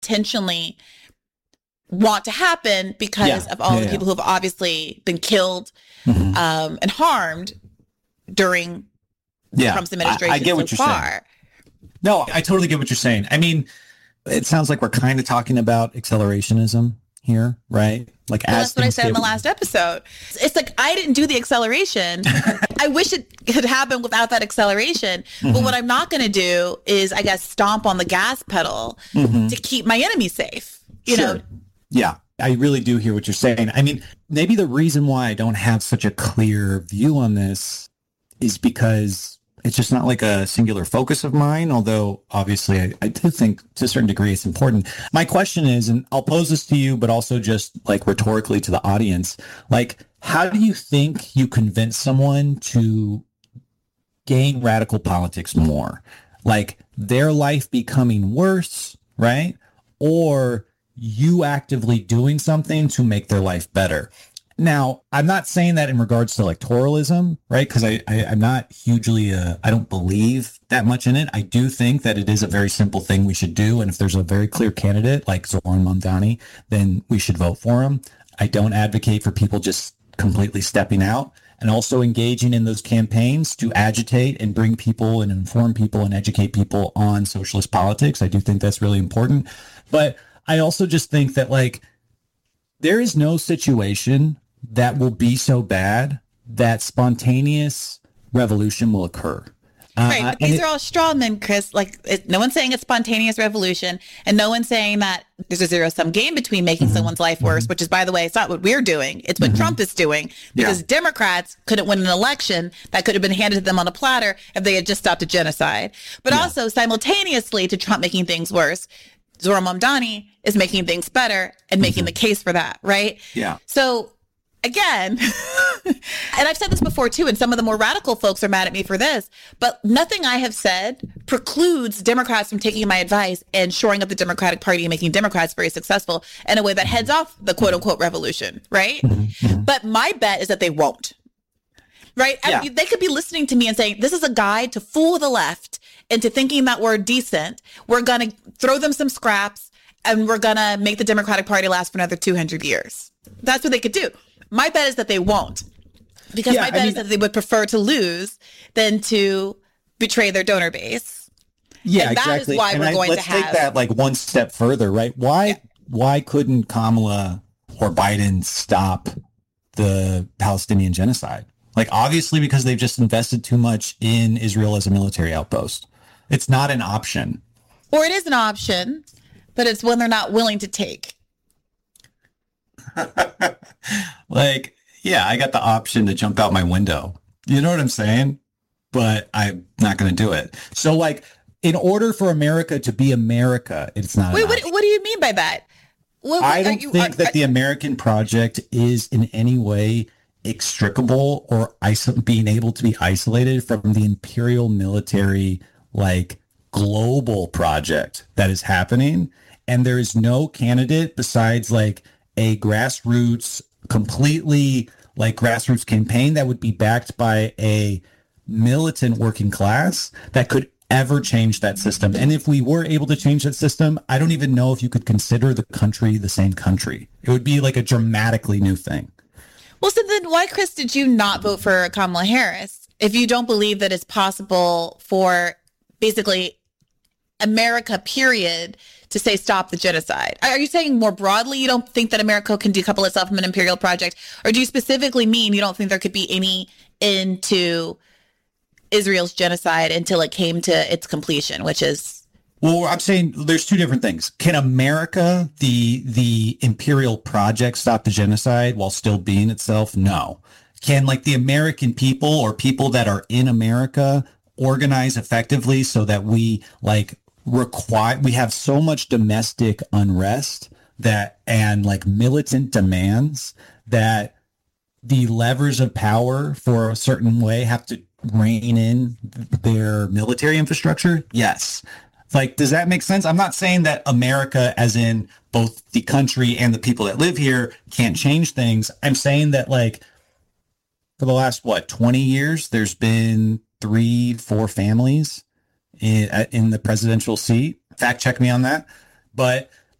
intentionally want to happen because of all the people who have obviously been killed and harmed during Trump's administration I get what so you're far. saying. No, I totally get what you're saying. I mean, it sounds like we're kind of talking about accelerationism here, right? Like, well, that's what I said in the last episode. It's like, I didn't do the acceleration. I wish it could happen without that acceleration. But what I'm not going to do is, I guess, stomp on the gas pedal to keep my enemy safe. You know? Yeah, I really do hear what you're saying. I mean, maybe the reason why I don't have such a clear view on this is because it's just not like a singular focus of mine, although obviously I do think to a certain degree it's important. My question is, and I'll pose this to you, but also just like rhetorically to the audience, like, how do you think you convince someone to gain radical politics more? Like, their life becoming worse, right? Or you actively doing something to make their life better? Now, I'm not saying that in regards to electoralism, right? Because I'm not hugely, I don't believe that much in it. I do think that it is a very simple thing we should do. And if there's a very clear candidate like Zoran Mamdani, then we should vote for him. I don't advocate for people just completely stepping out, and also engaging in those campaigns to agitate and bring people and inform people and educate people on socialist politics. I do think that's really important. But I also just think that, like, there is no situation that will be so bad that spontaneous revolution will occur. Right, but these are all straw men, Chris. Like, no one's saying it's spontaneous revolution, and no one's saying that there's a zero-sum game between making someone's life worse, which is, by the way, it's not what we're doing. It's what Trump is doing, because Democrats couldn't win an election that could have been handed to them on a platter if they had just stopped a genocide. But also, simultaneously to Trump making things worse, Zoran Mamdani is making things better and making the case for that, right? Yeah. So, again, and I've said this before too, and some of the more radical folks are mad at me for this, but nothing I have said precludes Democrats from taking my advice and shoring up the Democratic Party and making Democrats very successful in a way that heads off the quote unquote revolution, right? But my bet is that they won't, right? I mean, they could be listening to me and saying, this is a guide to fool the left into thinking that we're decent. We're going to throw them some scraps and we're going to make the Democratic Party last for another 200 years. That's what they could do. My bet is that they won't, because my bet is that they would prefer to lose than to betray their donor base. Yeah, and that exactly. is why we're going let's to have... take that like one step further, right? Why couldn't Kamala or Biden stop the Palestinian genocide? Like, obviously, because they've just invested too much in Israel as a military outpost. It's not an option. Or it is an option, but it's one they're not willing to take. Like, yeah, I got the option to jump out my window. You know what I'm saying? But I'm not going to do it. So, like, in order for America to be America, it's not. Wait, what do you mean by that? I don't think that the American project is in any way extricable or being able to be isolated from the imperial military, like, global project that is happening. And there is no candidate besides, like, a grassroots, completely like grassroots campaign that would be backed by a militant working class that could ever change that system. And if we were able to change that system, I don't even know if you could consider the country the same country. It would be like a dramatically new thing. Well, so then why, Chris, did you not vote for Kamala Harris if you don't believe that it's possible for basically America, period, to say stop the genocide? Are you saying more broadly you don't think that America can decouple itself from an imperial project? Or do you specifically mean you don't think there could be any end to Israel's genocide until it came to its completion, which is... Well, I'm saying there's two different things. Can America, the imperial project, stop the genocide while still being itself? No. Can, like, the American people or people that are in America organize effectively so that we, like, we have so much domestic unrest and like militant demands that the levers of power for a certain way have to rein in their military infrastructure? Yes. Like, does that make sense? I'm not saying that America, as in both the country and the people that live here, can't change things. I'm saying that, like, for the last, 20 years, there's been 3-4 families in the presidential seat. Fact check me on that. But